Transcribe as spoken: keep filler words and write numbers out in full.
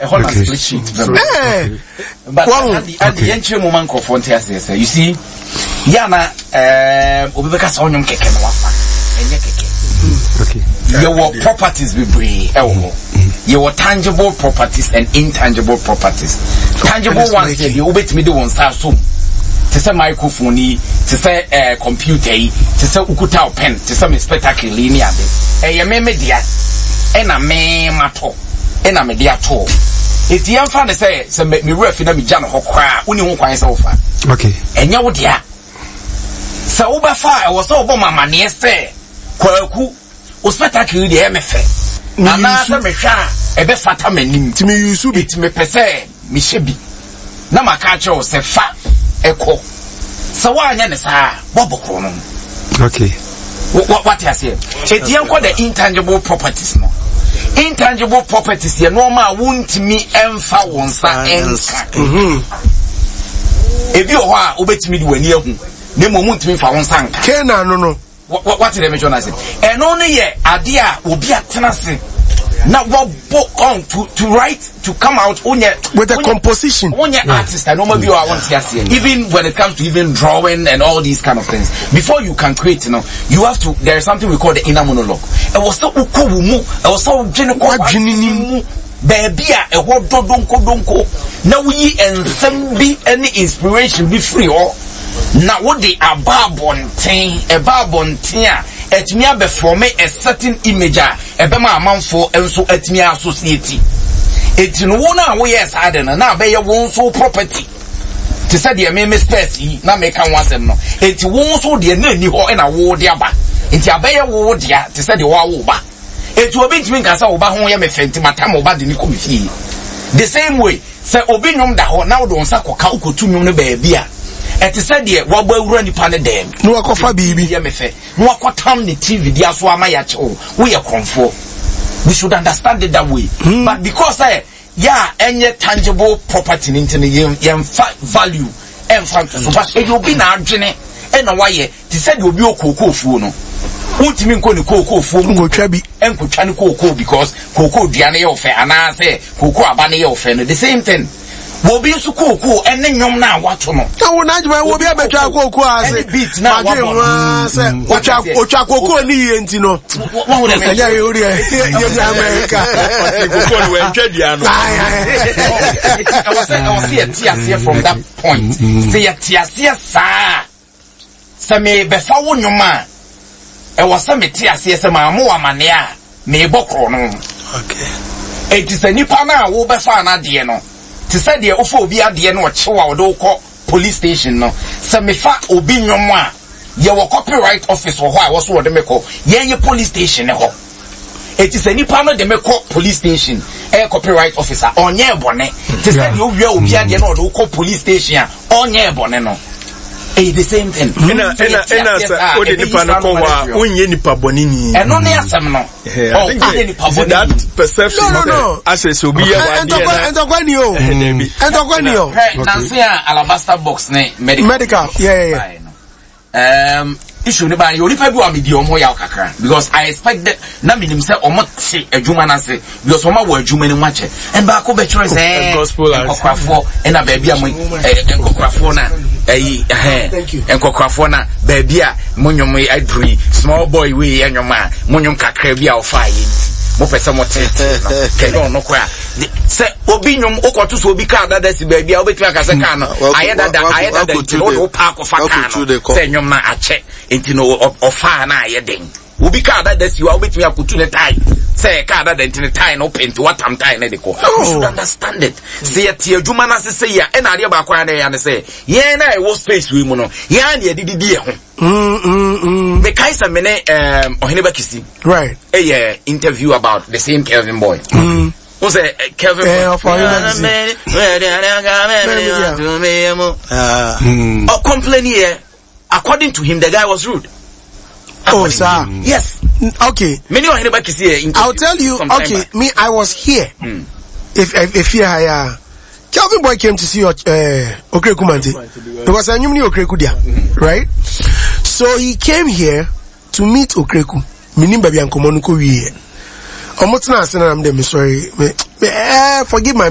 a whole split sheet. Hey. But at the at the entry moment of frontiers, you see, Yana, uh, Obeka Sonyum Keke Wafa, and Yakeke. Okay. Your properties will be your tangible properties and intangible properties. Tangible ones, you obey me do one Samsung. To say microphone, to say uh, computer, to say ukuta pen, to say spectacle linear. Eh, ya me media, eh na me mato, eh na media to. It's young fan to say, so make me rough in a jam hokra, uni won't quite so far. Okay. And ya would ya. So over fire was over my money, say, Kwaku, was spectacle the M F A. Nana, me sha, a be fata menim to me, you should be to me per se, me shebi. Nama catch you, say fat. Echo. So why are Bobo Chrono? Okay. What what I say? It's young called the intangible properties no. Intangible properties, you know my won't me emfa wonsa enka. If you are obet me when you ne moment me for wonsa enka. Kena no no. What what did I mention I say? And only ye idea will be at tenancy. Now what book on to to write to come out on your with a composition on your artist and normally you are want to see even when it comes to even drawing and all these kind of things before you can create, you know, you have to, there is something we call the inner monologue. It was so ukumu, it was so general baby a what donko donko now we and some be any inspiration be free or now what they are barbon thing a barbon thing. Et me be form a certain image a be ma amanfo enso et me associate et no wona we yes aden na be ye won so property to say the me space na make kan wasem no et won so de na ni ho na wo de aba enti abaye wo de a to say the wa wo ba et obi ntimi nkasa wo ba ho ye me fenti matam wo ba de ni komifie the same way say obi nyom da ho na wo don sa koka ukotu nyom no ba bia. Et said, "Dear, what will run upon a dam? No, I could be Yamefe. No, I could turn the T V, the Aswama. We are comfort. We should understand it that way. Mm. But because I, yeah, any tangible property in the young value and front so but you'll be now, Jenny, and a wire, they said you'll be a cocoa funo. What do you mean, cocoa funo, Chubby, and Kuchani cocoa because cocoa Diane of and I say cocoa abani of the same thing. Will be so cool, cool, and then you're now what to know. I will not will be a better cocoa as a beat now. Watch out, watch out, cocoa, and you know. What would I say? America. I was here, Tia, from that point. Say a Tia, sir. Some may be found your man. I was some Tia, some more mania, may bokrono. Okay. It is a nipana, who be found at the end. To say the offer be at the end of Chihuahua do call police station no. So me fa obi nyomwa. Ye wo copyright office or why was what they make call. Ye ye police station ho. It is a nipa no they make call police station. A copyright officer on ye bone. To say you we obi at the end of call police station on ye bone no. Eh, the same thing. Ena ena ena sa odi nipa no ko wa onye nipa boni ni. Eno ne asem no. Oh, onye nipa boni. That perception. No, no, no. As a so be ya wa dia na. Ento kwani o. Ento kwani o. Nancy alabaster box ne medical. Medical. Yeah, yeah, yeah. Um issue ne ba yo nipa bi wa me di omo ya kakra because I expect that na minim say omo te adwuma na say because omo wa adwuma ni nwache and ba ko be try say gospel kokofo and na ba bia mo kokofo na eh eh enkokrafo na ba bia monwom aduri small boy we enwoma monwom kakra bia ofa yi mo pese mo tete no ke no kwa se obi nwom okoto so obi ka dada si ba bia obetumi aka se ka no ayeda da ayeda da ti no pa ko fa ka no se nwom na ache enti no ofa na ayeden obi ka dada si wa obetumi akotu ne tai se ka dada enti ne tai no penti watam tai na de ko you should understand it se ye adwuma na se se ya e na ade ba kwa na ya ne se ye na e wo space we mu no ya na ye dididi e ho mm mm mm the kaisa mene um Oheneba Kisi right a yeah, interview about the same Kelvin boy mm who's a Kelvin yeah, boy oh complain here according to him the guy was rude. Oh, sir. Yes. Okay. Many of anybody is here. I'll tell you. Okay, back. Me, I was here. Mm. If if if you uh, Kelvin boy came to see your uh, Okreku Mante because I knew me Okreku dia, right? So he came here to meet Okreku. Minim baby ankomo nuko wiye. Omo tena ase na am dem sorry. Forgive my